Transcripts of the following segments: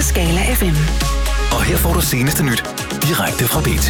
Skala FM. Og her får du seneste nyt direkte fra BT.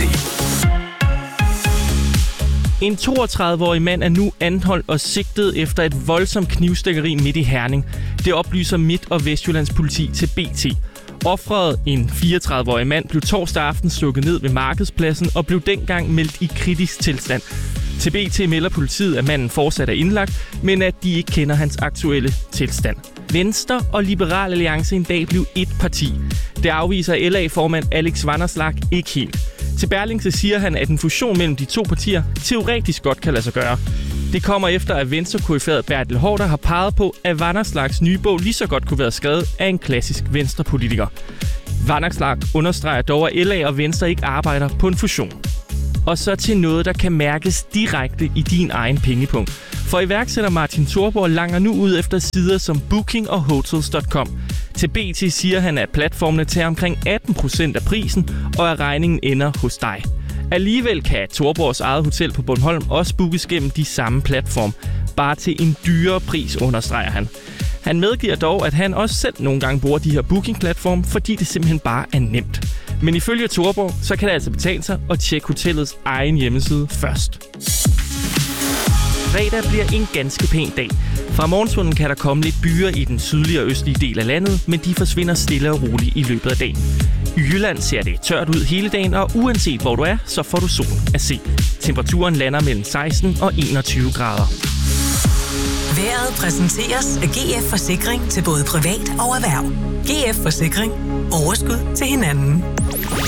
En 32-årig mand er nu anholdt og sigtet efter et voldsomt knivstikkeri midt i Herning. Det oplyser Midt- og Vestjyllands politi til BT. Offeret, en 34-årig mand, blev torsdag aften slukket ned ved Markedspladsen og blev dengang meldt i kritisk tilstand. Til BT melder politiet, at manden fortsat er indlagt, men at de ikke kender hans aktuelle tilstand. Venstre og Liberal Alliance en dag blev et parti. Det afviser LA-formand Alex Vanopslagh ikke helt. Til Berlingske siger han, at en fusion mellem de to partier teoretisk godt kan lade sig gøre. Det kommer efter, at venstrekoryfæret Bertel Haarder har peget på, at Vanopslaghs nye bog lige så godt kunne være skrevet af en klassisk venstrepolitiker. Vanopslagh understreger dog, at LA og Venstre ikke arbejder på en fusion. Og så til noget, der kan mærkes direkte i din egen pengepunkt. For iværksætter Martin Thorborg langer nu ud efter sider som Booking og Hotels.com. Til BT siger han, at platformene tager omkring 18% af prisen, og at regningen ender hos dig. Alligevel kan Thorborgs eget hotel på Bornholm også bookes gennem de samme platform. Bare til en dyrere pris, understreger han. Han medgiver dog, at han også selv nogle gange bruger de her booking-platforme, fordi det simpelthen bare er nemt. Men ifølge Thorborg, så kan det altså betale sig at tjekke hotellets egen hjemmeside først. Fredag bliver en ganske pæn dag. Fra morgenstunden kan der komme lidt byer i den sydlige og østlige del af landet, men de forsvinder stille og roligt i løbet af dagen. I Jylland ser det tørt ud hele dagen, og uanset hvor du er, så får du solen at se. Temperaturen lander mellem 16 og 21 grader. Vejret præsenteres af GF Forsikring til både privat og erhverv. GF Forsikring. Overskud til hinanden.